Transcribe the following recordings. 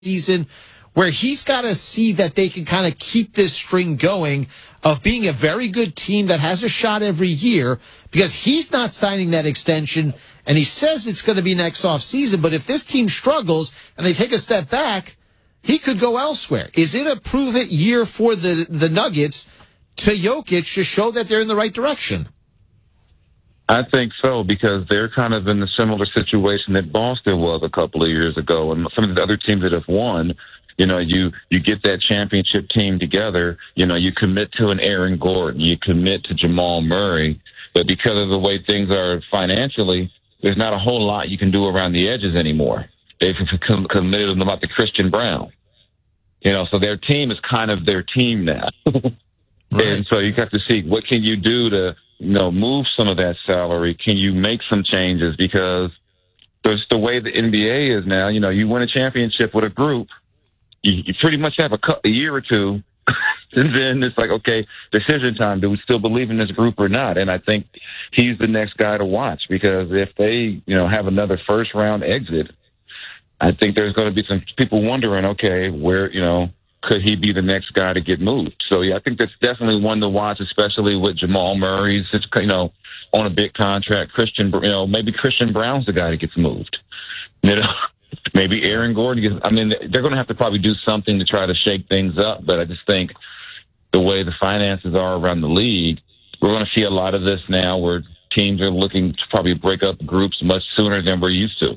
season where he's got to see that they can kind of keep this string going of being a very good team that has a shot every year, because he's not signing that extension, and he says it's going to be next offseason. But if this team struggles and they take a step back, he could go elsewhere. Is it a prove-it year for the Nuggets to Jokic to show that they're in the right direction? I think so, because they're kind of in a similar situation that Boston was a couple of years ago, and some of the other teams that have won. You get that championship team together, you commit to an Aaron Gordon, you commit to Jamal Murray, but because of the way things are financially, there's not a whole lot you can do around the edges anymore. They've committed them about the Christian Brown. So their team is kind of their team now. Right. And so you have to see, what can you do to, move some of that salary? Can you make some changes? Because there's the way the NBA is now, you win a championship with a group, you pretty much have a year or two, and then it's like, okay, decision time. Do we still believe in this group or not? And I think he's the next guy to watch, because if they, have another first round exit, I think there's going to be some people wondering, okay, where, could he be the next guy to get moved? So, yeah, I think that's definitely one to watch, especially with Jamal Murray's, on a big contract. Maybe Christian Brown's the guy that gets moved. Maybe Aaron Gordon gets, they're going to have to probably do something to try to shake things up, but I just think the way the finances are around the league, we're going to see a lot of this now where teams are looking to probably break up groups much sooner than we're used to.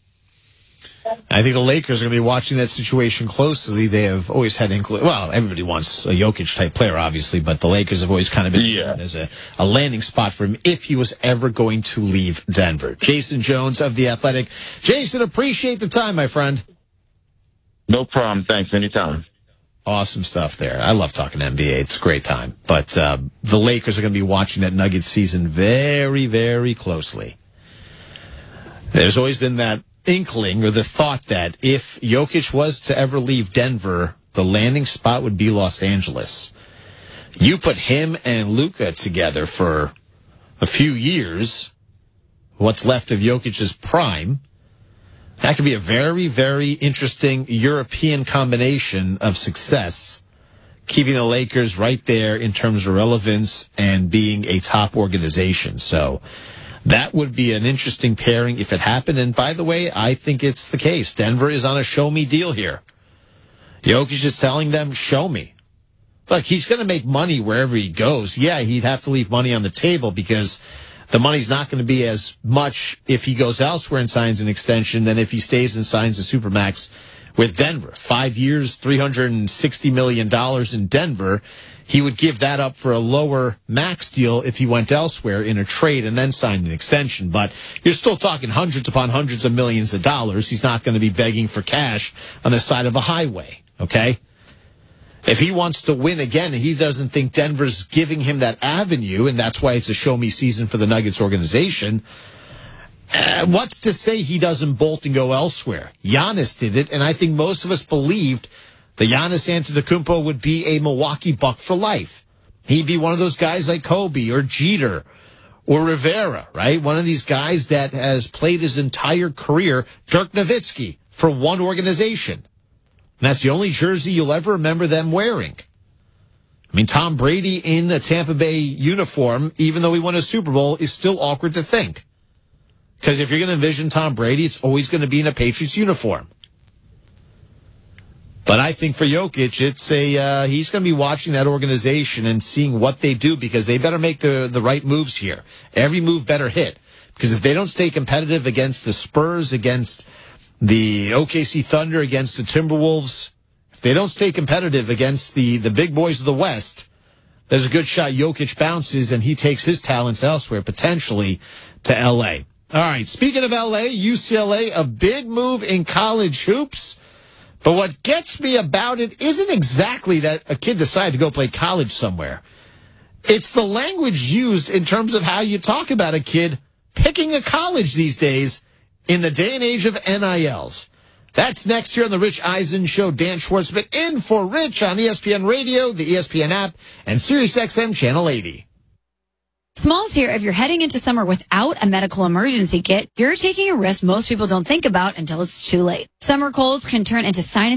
I think the Lakers are going to be watching that situation closely. They have always had everybody wants a Jokic-type player, obviously, but the Lakers have always kind of been as a landing spot for him if he was ever going to leave Denver. Jason Jones of The Athletic. Jason, appreciate the time, my friend. No problem. Thanks. Anytime. Awesome stuff there. I love talking NBA. It's a great time. But the Lakers are going to be watching that Nuggets season very, very closely. There's always been that inkling or the thought that if Jokic was to ever leave Denver, the landing spot would be Los Angeles. You put him and Luka together for a few years, what's left of Jokic's prime, that could be a very, very interesting European combination of success, keeping the Lakers right there in terms of relevance and being a top organization. So that would be an interesting pairing if it happened. And by the way, I think it's the case. Denver is on a show-me deal here. Jokic is telling them, show me. Look, he's going to make money wherever he goes. Yeah, he'd have to leave money on the table because the money's not going to be as much if he goes elsewhere and signs an extension than if he stays and signs a Supermax with Denver. 5 years, $360 million in Denver. He would give that up for a lower max deal if he went elsewhere in a trade and then signed an extension. But you're still talking hundreds upon hundreds of millions of dollars. He's not going to be begging for cash on the side of a highway, okay? If he wants to win again, he doesn't think Denver's giving him that avenue, and that's why it's a show-me season for the Nuggets organization. What's to say he doesn't bolt and go elsewhere? Giannis did it, and I think most of us believed that Giannis Antetokounmpo would be a Milwaukee Buck for life. He'd be one of those guys like Kobe or Jeter or Rivera, right? One of these guys that has played his entire career, Dirk Nowitzki, for one organization. And that's the only jersey you'll ever remember them wearing. I mean, Tom Brady in a Tampa Bay uniform, even though he won a Super Bowl, is still awkward to think. Because if you're going to envision Tom Brady, it's always going to be in a Patriots uniform. But I think for Jokic, he's going to be watching that organization and seeing what they do, because they better make the right moves here. Every move better hit. Because if they don't stay competitive against the Spurs, against the OKC Thunder, against the Timberwolves, if they don't stay competitive against the big boys of the West, there's a good shot Jokic bounces and he takes his talents elsewhere, potentially to L.A. All right, speaking of L.A., UCLA, a big move in college hoops. But what gets me about it isn't exactly that a kid decided to go play college somewhere. It's the language used in terms of how you talk about a kid picking a college these days in the day and age of NILs. That's next here on the Rich Eisen Show. Dan Schwartzman in for Rich on ESPN Radio, the ESPN app, and SiriusXM Channel 80. Smalls here. If you're heading into summer without a medical emergency kit, you're taking a risk most people don't think about until it's too late. Summer colds can turn into sinus